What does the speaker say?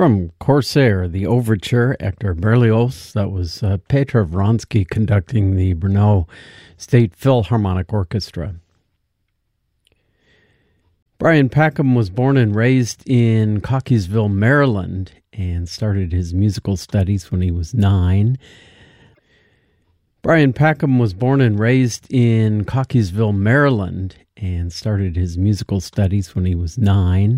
From Corsair, the Overture, Hector Berlioz. That was Petr Vronsky conducting the Brno State Philharmonic Orchestra. Brian Packham was born and raised in Cockeysville, Maryland, and started his musical studies when he was 9. Brian Packham was born and raised in Cockeysville, Maryland, and started his musical studies when he was 9.